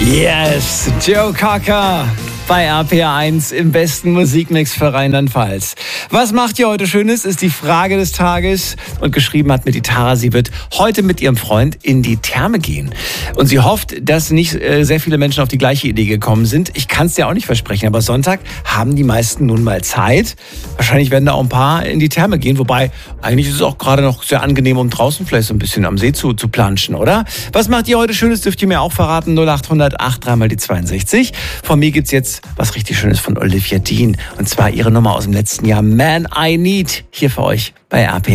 Yes, Joe Cocker bei RPR1 im besten Musikmix für Rheinland-Pfalz. Was macht ihr heute Schönes, ist die Frage des Tages. Und geschrieben hat mir die Tara, sie wird heute mit ihrem Freund in die Therme gehen. Und sie hofft, dass nicht sehr viele Menschen auf die gleiche Idee gekommen sind. Ich kann es dir auch nicht versprechen, aber Sonntag haben die meisten nun mal Zeit. Wahrscheinlich werden da auch ein paar in die Therme gehen. Wobei, eigentlich ist es auch gerade noch sehr angenehm, um draußen vielleicht so ein bisschen am See zu planschen, oder? Was macht ihr heute Schönes, dürft ihr mir auch verraten. 0800 83 mal die 62. Von mir gibt's jetzt was richtig Schönes von Olivia Dean. Und zwar ihre Nummer aus dem letzten Jahr, Man I Need, hier für euch bei RPR.